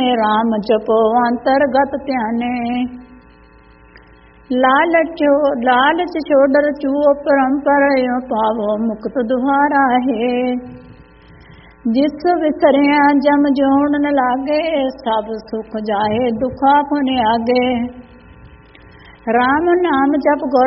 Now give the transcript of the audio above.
राम जपो अंतरगत ध्याने। लालच छोड़र चूओ परंपर पावो मुक्त दुहारा है। जिस विसरिया जम जोड़ न लागे सब सुख जाए दुखा पुन आगे। राम नाम जप गुर